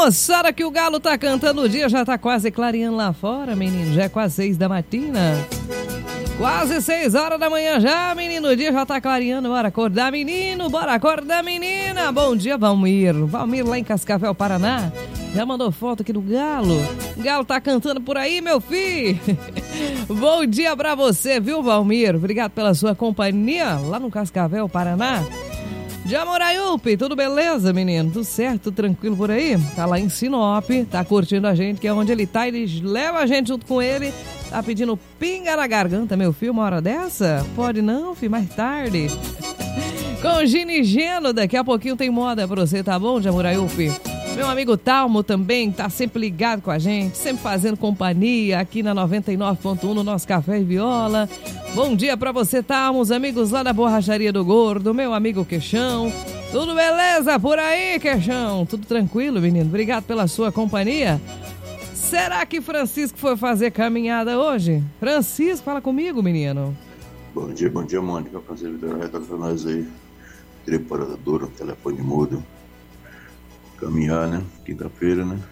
moçada, que o galo tá cantando, o dia já tá quase clareando lá fora, menino. Já é quase 6 da matina. Quase 6 horas da manhã já, menino. O dia já tá clareando. Bora acordar, menino. Bora acordar, menina. Bom dia, Valmir. Valmir lá em Cascavel, Paraná. Já mandou foto aqui do galo. O galo tá cantando por aí, meu filho. Bom dia pra você, viu, Valmir? Obrigado pela sua companhia lá no Cascavel, Paraná. De Amoraiupe, tudo beleza, menino? Tudo certo, tudo tranquilo por aí? Tá lá em Sinop, tá curtindo a gente, que é onde ele tá. Ele leva a gente junto com ele. Tá pedindo pinga na garganta, meu filho, uma hora dessa? Pode não, filho, mais tarde. Com Gini Geno, daqui a pouquinho tem moda pra você, tá bom, de Amoraiupe? Meu amigo Talmo também tá sempre ligado com a gente, sempre fazendo companhia aqui na 99.1 no nosso Café e Viola. Bom dia pra você, Talmo, os amigos lá da Borracharia do Gordo, meu amigo Queixão. Tudo beleza por aí, Queixão? Tudo tranquilo, menino? Obrigado pela sua companhia. Será que Francisco foi fazer caminhada hoje? Francisco, fala comigo, menino. Bom dia, Mônica. Prazer em pra nós aí. Preparada dura, telefone mudo. Caminhar, né? Quinta-feira, né?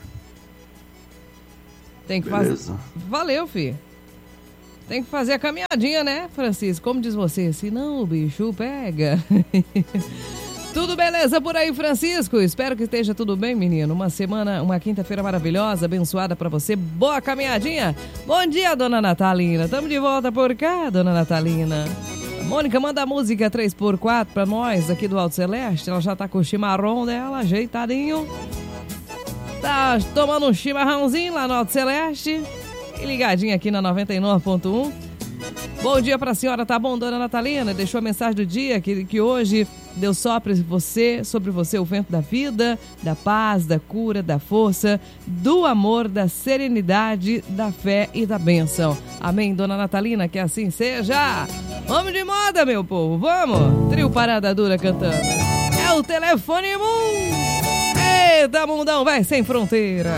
Tem que fazer. Valeu, filho. Tem que fazer a caminhadinha, né, Francisco? Como diz você, senão o bicho pega. Tudo beleza por aí, Francisco? Espero que esteja tudo bem, menino. Uma quinta-feira maravilhosa, abençoada pra você. Boa caminhadinha. Bom dia, dona Natalina. Tamo de volta por cá, dona Natalina. Mônica, manda a música 3x4 pra nós aqui do Alto Celeste. Ela já tá com o chimarrão dela, ajeitadinho. Tá tomando um chimarrãozinho lá no Alto Celeste. E ligadinha aqui na 99.1. Bom dia pra senhora, tá bom, dona Natalina? Deixou a mensagem do dia que hoje Deus sopra sobre você o vento da vida, da paz, da cura, da força, do amor, da serenidade, da fé e da bênção. Amém, dona Natalina, que assim seja. Vamos de moda, meu povo, vamos! Trio Parada Dura cantando. É o Telefone Mundo. Eita, mundão, vai sem fronteira.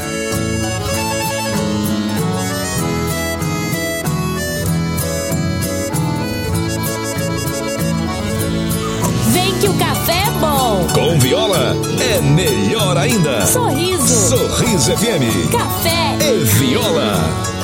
Vem que o café é bom. Com Viola é melhor ainda. Sorriso. Sorriso FM. Café e Viola.